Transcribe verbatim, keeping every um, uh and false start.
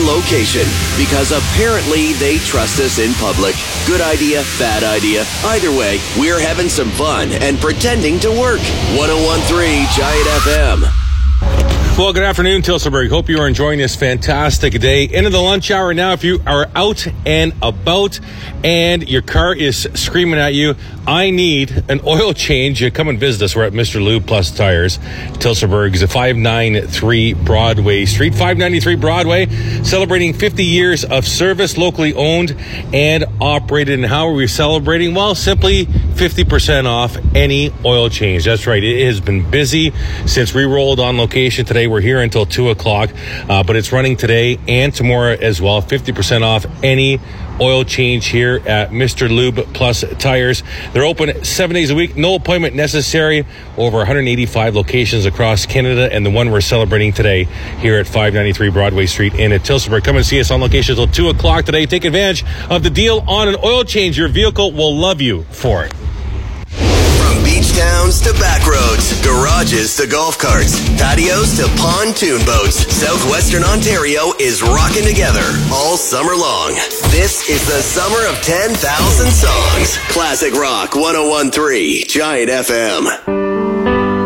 location because apparently they trust us in public. Good idea, bad idea. Either way, we're having some fun and pretending to work. one oh one point three Giant F M. Well, good afternoon, Tillsonburg. Hope you are enjoying this fantastic day. Into the lunch hour now. If you are out and about and your car is screaming at you, I need an oil change, you come and visit us. We're at Mister Lube Plus Tires, Tillsonburg. It's at five ninety-three Broadway Street. five ninety-three Broadway, celebrating fifty years of service, locally owned and operated. And how are we celebrating? Well, simply fifty percent off any oil change. That's right. It has been busy since we rolled on location today. We're here until two o'clock, uh, but it's running today and tomorrow as well. fifty percent off any oil change here at Mister Lube Plus Tires. They're open seven days a week. No appointment necessary. Over one hundred eighty-five locations across Canada, and the one we're celebrating today here at five ninety-three Broadway Street in at Tillsonburg. Come and see us on location until two o'clock today. Take advantage of the deal on an oil change. Your vehicle will love you for it. From beach towns to back roads, garages to golf carts, patios to pontoon boats, Southwestern Ontario is rocking together all summer long. This is the summer of ten thousand songs. Classic Rock one oh one point three Giant F M.